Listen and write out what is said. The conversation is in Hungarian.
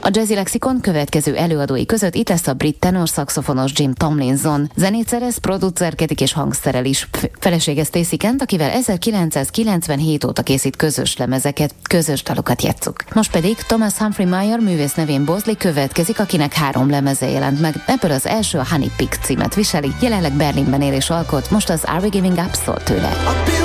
A Jazzy Lexikon következő előadói között itt lesz a brit tenor szaxofonos Jim Tomlinson. Zenét szerez, producerkedik és hangszerel is. Felesége Stacey Kent, akivel 1997 óta készít közös lemezeket, közös dalokat játszuk. Most pedig Thomas Humphrey Meyer művész nevén Bosley következik, akinek 3 lemeze jelent meg. Ebből az első a Honey Pig címet viseli, jelenleg Berlinben él és alkot, most az Are We Giving Up szól tőle.